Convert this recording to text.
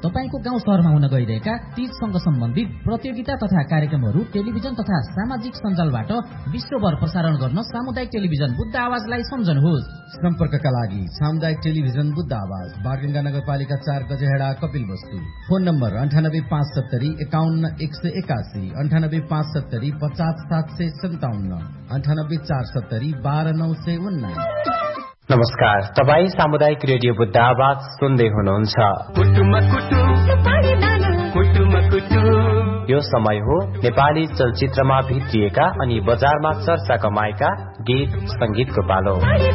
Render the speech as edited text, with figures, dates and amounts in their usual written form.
तपाईको गाउँ शहरमा हुन गइरहेका तीजसँग सम्बन्धित प्रतियोगिता तथा कार्यक्रमहरू टेलिभिजन तथा सामाजिक सञ्जालबाट विश्वभर प्रसारण गर्न सामुदायिक टेलिभिजन बुद्ध आवाजलाई सम्झनुहोस्। सम्पर्कका लागि सामुदायिक टेलिभिजन बुद्ध आवाज, बागडुङ्गा नगरपालिका 4 गजेहेडा, कपिलवस्तु। Phone number 9857 51 181, 9857 50 757, 98 470 12 919। नमस्कार, तपाईँ सामुदायिक रेडियो बुद्ध आवाज सुन्दै हुनुहुन्छ। यो समय हो नेपाली चलचित्रमा भित्रिएका अनि बजारमा चर्चा कमाएका गीत संगीतको पालो।